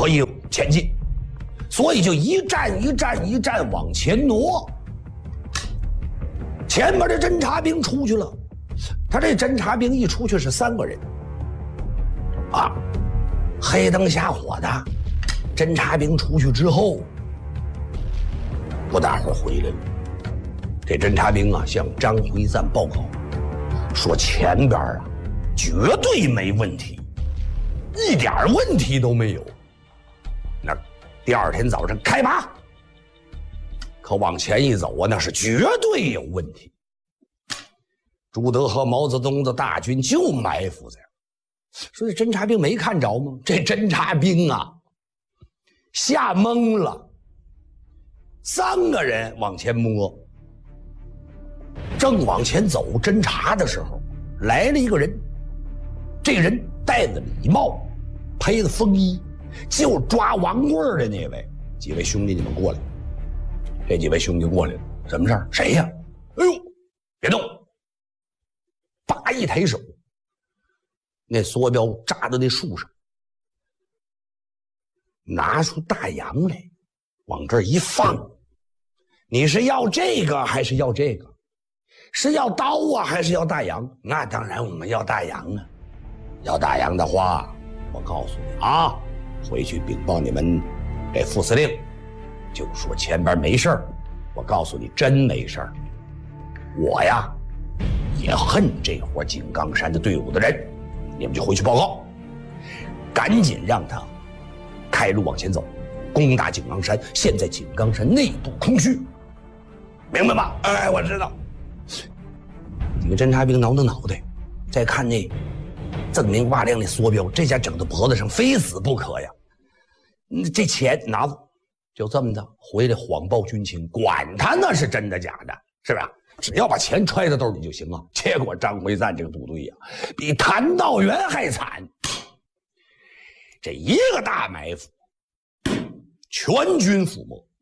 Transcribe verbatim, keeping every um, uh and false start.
可以前进，所以就一站一站一站往前挪。前面的侦察兵出去了，他这侦察兵一出去是三个人，啊，黑灯瞎火的。侦察兵出去之后，不大会儿回来了。这侦察兵啊，向张回赞报告说，前边啊绝对没问题，一点问题都没有。那第二天早上开拔，可往前一走啊，那是绝对有问题。朱德和毛泽东的大军就埋伏在这，说这侦察兵没看着吗？这侦察兵啊，吓懵了。三个人往前摸，正往前走侦察的时候，来了一个人。这个人戴着礼帽，披着风衣，就抓王棍的那位。几位兄弟，你们过来。这几位兄弟过来了，什么事儿？谁呀？哎呦，别动！叭一抬手，那梭镖扎到那树上，拿出大洋来，往这儿一放。你是要这个还是要这个？是要刀啊还是要大洋？那当然我们要大洋啊。要大洋的话，我告诉你啊，回去禀报你们给副司令，就说前边没事儿。我告诉你，真没事儿。我呀也恨这伙井冈山的队伍的人，你们就回去报告，赶紧让他开路往前走，攻打井冈山。现在井冈山内部空虚，明白吗？哎，我知道。几个侦察兵挠挠脑袋，再看那锃明瓦亮的梭镖，这下整到脖子上，非死不可呀。这钱拿着，就这么的回来谎报军情，管他那是真的假的，是吧？只要把钱揣在兜里就行了。结果张回赞这个部队呀，比谭道源还惨。这一个大埋伏，全军覆没。